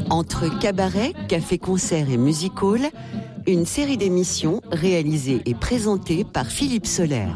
Entre cabaret, café-concert et music-hall, une série d'émissions réalisée et présentée par Philippe Soler.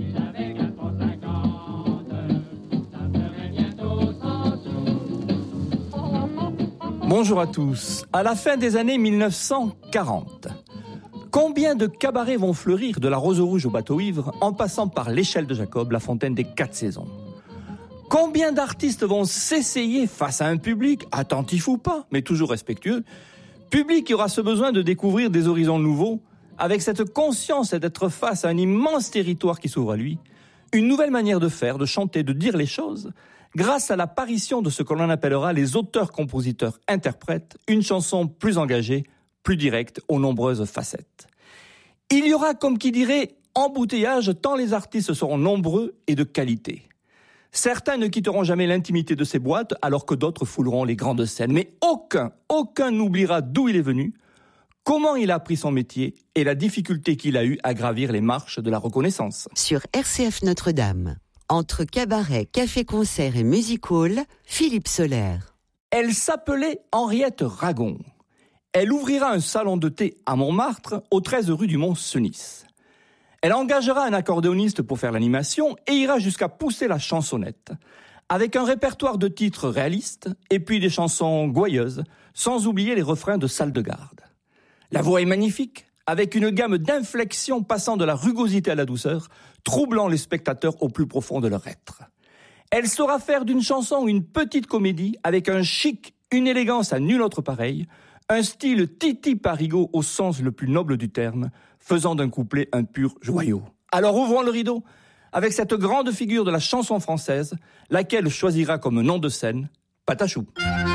Bonjour à tous. À la fin des années 1940, combien de cabarets vont fleurir de la Rose Rouge au Bateau Ivre en passant par l'Échelle de Jacob, la Fontaine des 4 saisons? Combien d'artistes vont s'essayer face à un public, attentif ou pas, mais toujours respectueux, public qui aura ce besoin de découvrir des horizons nouveaux, avec cette conscience d'être face à un immense territoire qui s'ouvre à lui, une nouvelle manière de faire, de chanter, de dire les choses, grâce à l'apparition de ce que l'on appellera les auteurs-compositeurs-interprètes, une chanson plus engagée, plus directe, aux nombreuses facettes. Il y aura, comme qui dirait, embouteillage tant les artistes seront nombreux et de qualité. Certains ne quitteront jamais l'intimité de ces boîtes, alors que d'autres fouleront les grandes scènes. Mais aucun n'oubliera d'où il est venu, comment il a appris son métier et la difficulté qu'il a eue à gravir les marches de la reconnaissance. Sur RCF Notre-Dame, entre cabaret, café-concert et music-hall, Philippe Soler. Elle s'appelait Henriette Ragon. Elle ouvrira un salon de thé à Montmartre, au 13 rue du Mont-Cenis. Elle engagera un accordéoniste pour faire l'animation et ira jusqu'à pousser la chansonnette, avec un répertoire de titres réalistes et puis des chansons gouailleuses, sans oublier les refrains de salle de garde. La voix est magnifique, avec une gamme d'inflexions passant de la rugosité à la douceur, troublant les spectateurs au plus profond de leur être. Elle saura faire d'une chanson une petite comédie, avec un chic, une élégance à nul autre pareil, un style Titi Parigot au sens le plus noble du terme, faisant d'un couplet un pur joyau. Alors ouvrons le rideau avec cette grande figure de la chanson française, laquelle choisira comme nom de scène Patachou.